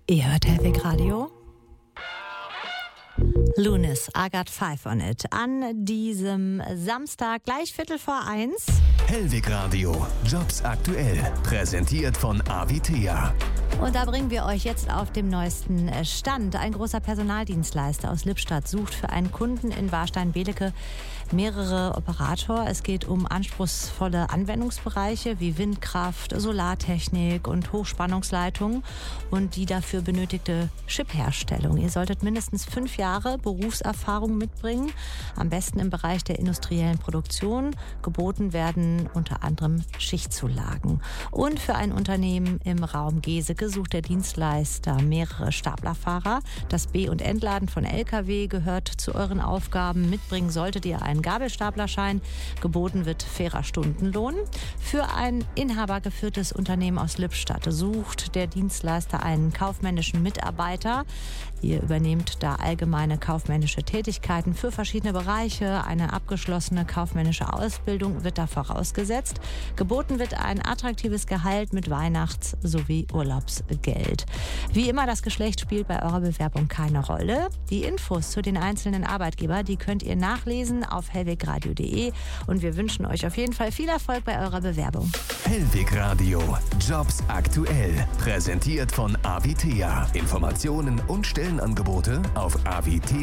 Ihr hört Hellweg Radio. Lunis, I got 5 on it. An diesem Samstag gleich 1:15. Hellweg Radio, Jobs aktuell. Präsentiert von Avitea. Und da bringen wir euch jetzt auf dem neuesten Stand. Ein großer Personaldienstleister aus Lippstadt sucht für einen Kunden in Warstein-Belecke mehrere Operator. Es geht um anspruchsvolle Anwendungsbereiche wie Windkraft, Solartechnik und Hochspannungsleitungen und die dafür benötigte Chipherstellung. Ihr solltet mindestens 5 Jahre Berufserfahrung mitbringen, am besten im Bereich der industriellen Produktion. Geboten werden unter anderem Schichtzulagen. Und für ein Unternehmen im Raum Geseke sucht der Dienstleister mehrere Staplerfahrer. Das Be- und Entladen von Lkw gehört zu euren Aufgaben. Mitbringen solltet ihr einen Gabelstaplerschein. Geboten wird fairer Stundenlohn. Für ein inhabergeführtes Unternehmen aus Lippstadt sucht der Dienstleister einen kaufmännischen Mitarbeiter. Ihr übernehmt da allgemeine kaufmännische Tätigkeiten für verschiedene Bereiche. Eine abgeschlossene kaufmännische Ausbildung wird da vorausgesetzt. Geboten wird ein attraktives Gehalt mit Weihnachts- sowie Urlaubsgeld. Wie immer, das Geschlecht spielt bei eurer Bewerbung keine Rolle. Die Infos zu den einzelnen Arbeitgebern, die könnt ihr nachlesen auf hellwegradio.de und wir wünschen euch auf jeden Fall viel Erfolg bei eurer Bewerbung. Hellweg Radio, Jobs aktuell. Präsentiert von Avitea. Informationen und Stellenangebote auf Avitea.